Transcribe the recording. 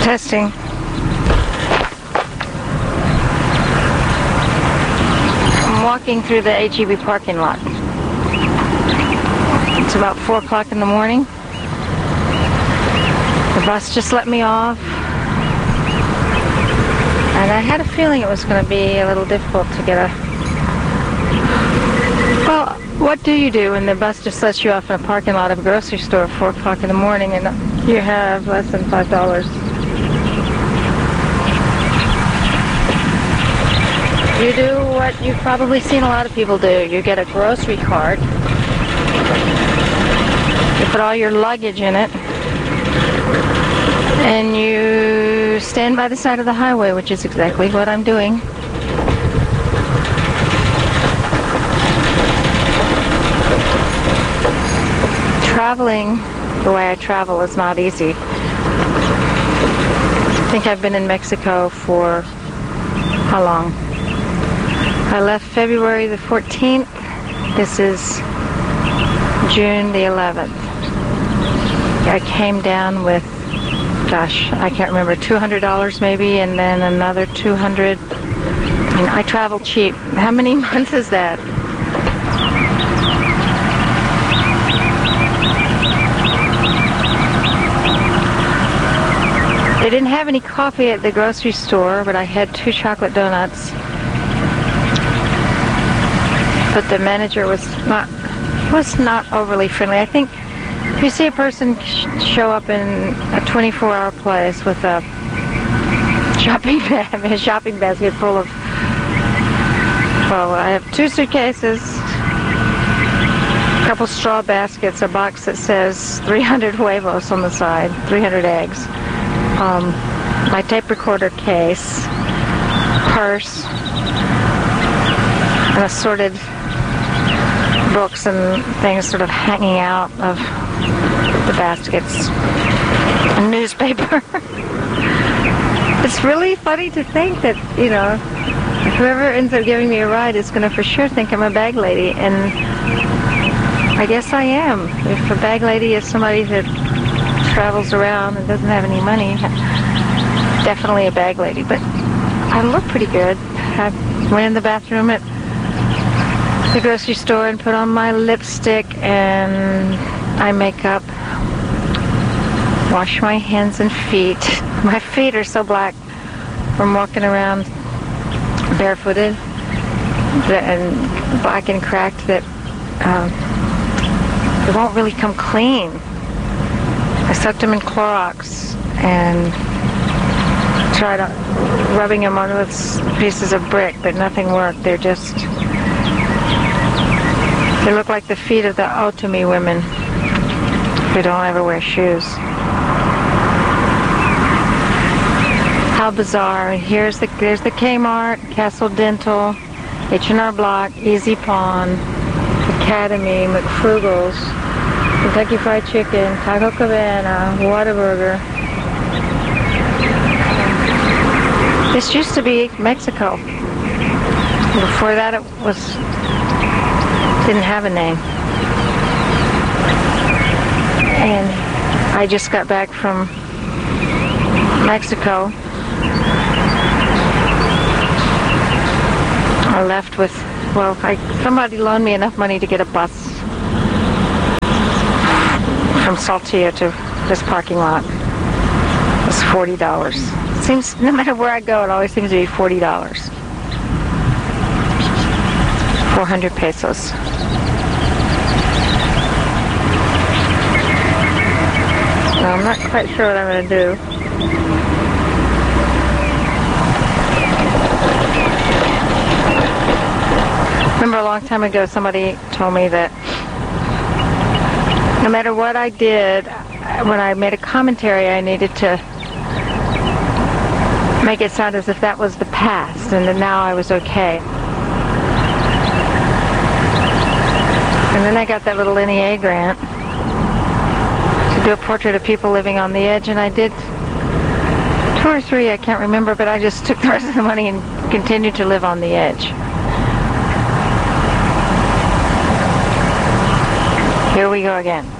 Testing. I'm walking through the HEB parking lot. It's about 4 o'clock in the morning. The bus just let me off. And I had a feeling it was going to be a little difficult to get a... Well, what do you do when the bus just lets you off in a parking lot of a grocery store at 4 o'clock in the morning and you have less than $5? You do what you've probably seen a lot of people do. You get a grocery cart. You put all your luggage in it. And you stand by the side of the highway, which is exactly what I'm doing. Traveling the way I travel is not easy. I think I've been in Mexico for how long? I left February the 14th. This is June the 11th. I came down with, gosh, I can't remember, $200 maybe, and then another $200. And I travel cheap. How many months is that? They didn't have any coffee at the grocery store, but I had 2 chocolate donuts. But the manager was not overly friendly. I think if you see a person show up in a 24-hour place with a shopping basket full of, well, I have 2 suitcases, a couple straw baskets, a box that says 300 huevos on the side, 300 eggs, my tape recorder case, purse, and assorted books and things sort of hanging out of the baskets, a newspaper. It's really funny to think that, you know, whoever ends up giving me a ride is going to for sure think I'm a bag lady, and I guess I am. If a bag lady is somebody that travels around and doesn't have any money, definitely a bag lady. But I look pretty good. I went in the bathroom at the grocery store and put on my lipstick and eye makeup, wash my hands and feet. My feet are so black from walking around barefooted and black and cracked that they won't really come clean. I soaked them in Clorox and tried rubbing them on with pieces of brick, but nothing worked. They look like the feet of the Otomi women who don't ever wear shoes. How bizarre. There's the Kmart, Castle Dental, H&R Block, Easy Pawn, Academy, McFrugal's, Kentucky Fried Chicken, Taco Cabana, Whataburger. This used to be Mexico. Before that it didn't have a name. And I just got back from Mexico. I left with, well, somebody loaned me enough money to get a bus from Saltillo to this parking lot. It was $40. It seems, no matter where I go, it always seems to be $40. 400 pesos. Well, I'm not quite sure what I'm going to do. Remember a long time ago somebody told me that no matter what I did, when I made a commentary, I needed to make it sound as if that was the past and that now I was okay. And then I got that little NEA grant to do a portrait of people living on the edge, and I did 2 or 3, I can't remember, but I just took the rest of the money and continued to live on the edge. Here we go again.